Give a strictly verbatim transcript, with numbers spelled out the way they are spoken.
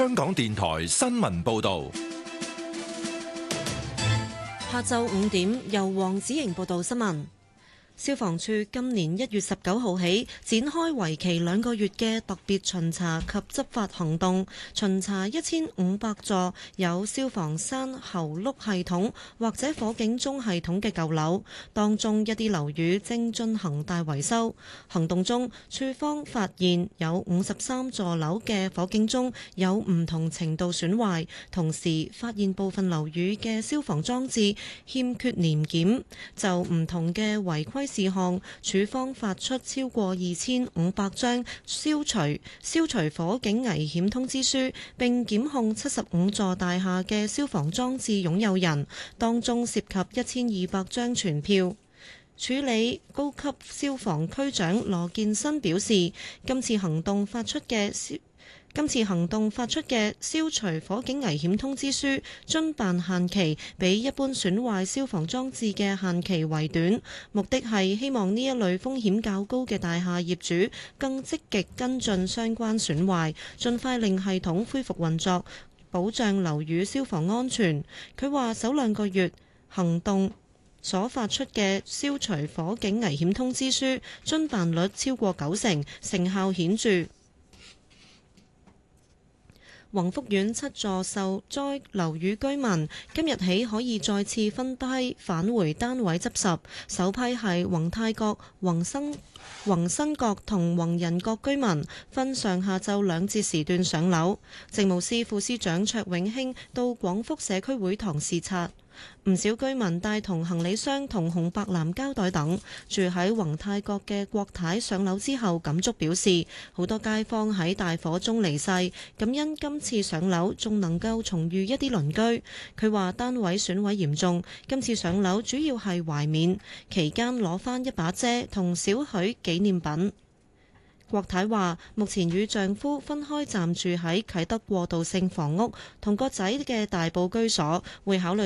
香港電台新聞報道。 下晝五點，由黃子瑩報道新聞。消防處今年一月十九號起展開為期兩個月嘅特別巡查及執法行動，巡查一千五百座有消防山喉轆系統或者火警鐘系統嘅舊樓，當中一啲樓宇正進行大維修。行動中，處方發現有五十三座樓嘅火警鐘有唔同程度損壞，同時發現部分樓宇嘅消防裝置欠缺年檢，就唔同嘅違規事項，處方發出超過二千五百張消除消除火警危險通知書，並檢控七十五座大廈嘅消防裝置擁有人，當中涉及一千二百張傳票。處理高級消防區長羅健新表示，今次行動發出嘅今次行動發出嘅消除火警危險通知書遵辦限期比一般損壞消防裝置嘅限期為短，目的係希望呢一類風險較高嘅大廈業主更積極跟進相關損壞，盡快令系統恢復運作，保障樓宇消防安全。佢話首兩個月行動所發出嘅消除火警危險通知書遵辦率超過九成，成效顯著。宏福苑七座受災樓宇居民今日起可以再次分批返回單位執拾，首批係宏泰閣、宏生、宏新閣同宏仁閣居民，分上下晝兩節時段上樓。政務司副司長卓永興到廣福社區會堂視察。唔少居民帶同行李箱同紅白藍膠袋等，住喺宏泰閣嘅郭太上樓之後感觸表示，好多街坊喺大火中離世，感恩今次上樓仲能夠重遇一啲鄰居。佢話單位損毀嚴重，今次上樓主要係懷緬，期間攞返一把遮同少許紀念品。郭太話：目前與丈夫分開暫住喺啟德過渡性房屋，同個仔嘅大埔居所，會考慮